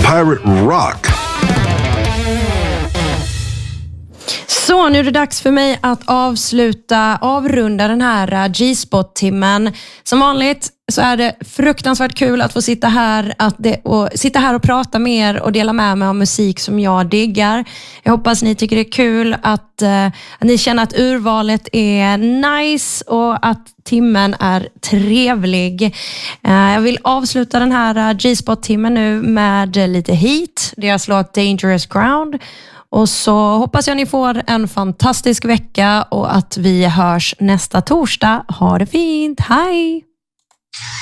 Pirate Rock. Så nu är det dags för mig att avrunda den här G-spot-timmen. Som vanligt så är det fruktansvärt kul att få sitta här och prata mer och dela med mig av musik som jag diggar. Jag hoppas ni tycker det är kul att ni känner att urvalet är nice och att timmen är trevlig. Jag vill avsluta den här G-spot-timmen nu med lite Heat. Deras låt Dangerous Ground. Och så hoppas jag ni får en fantastisk vecka och att vi hörs nästa torsdag. Ha det fint, hej!